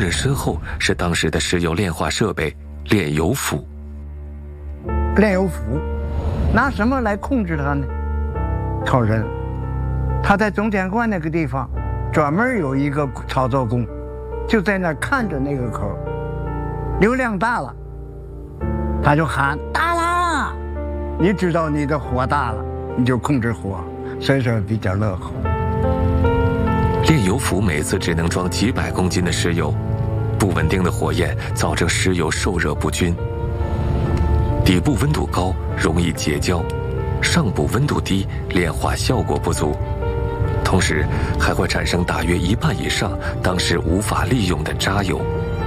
更身后是当时的石油炼化设备炼油釜。 炼油釜拿什么来控制它呢？靠人。他在总检官那个地方专门有一个操作工，就在那看着那个口，流量大了他就喊大了，你知道你的火大了，你就控制火，所以说比较乐呵。 炼油釜每次只能装几百公斤的石油，不稳定的火焰造成石油受热不均，底部温度高容易结焦，上部温度低炼化效果不足，同时还会产生大约1半以上当时无法利用的渣油。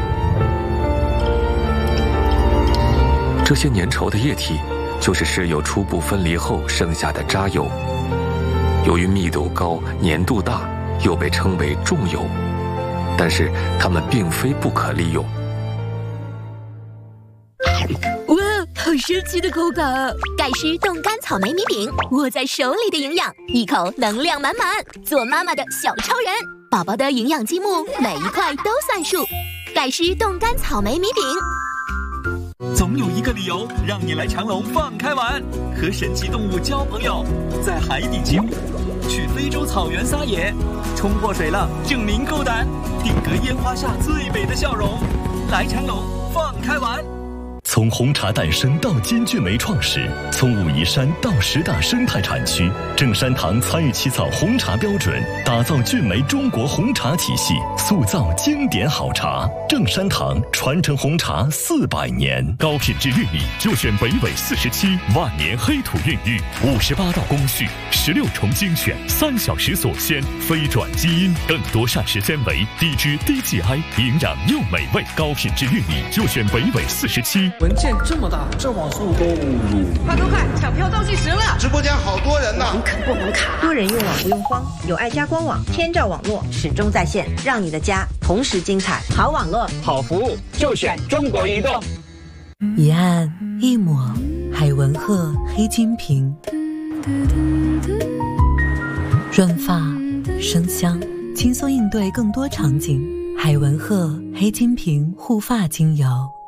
这些粘稠的液体就是石油初步分离后剩下的渣油，由于密度高、粘度大，又被称为重油，但是它们并非不可利用。 哇，好神奇的口感啊！ 盖诗冻干草莓米饼，握在手里的营养，一口能量满满，做妈妈的小超人。宝宝的营养积木，每一块都算数。盖诗冻干草莓米饼。 总有一个理由让你来长隆放开玩，和神奇动物交朋友，在海底潜伏，去非洲草原撒野，冲破水浪证明够胆，定格烟花下最美的笑容。来长隆放开玩。 从红茶诞生到金骏眉创始，从武夷山到10大生态产区，正山堂参与起草红茶标准，打造骏眉中国红茶体系，塑造经典好茶。正山堂传承红茶400年， 高品质玉米就选北纬47万年黑土孕育，58道工序，16重精选，3小时锁鲜，非转基因，更多膳食纤维，低脂低 GI， 营养又美味。高品质玉米就选北纬47。 文件这么大，这网速够入。 快，抢票倒计时了！ 直播间好多人呢。 红卡不红卡？ 多人用网不用慌，有爱家官网，天照网络始终在线，让你的家同时精彩。好网络， 好服务，就选中国移动。 一按一抹，海文赫黑金瓶，润发生香，轻松应对更多场景。海文赫黑金瓶护发精油。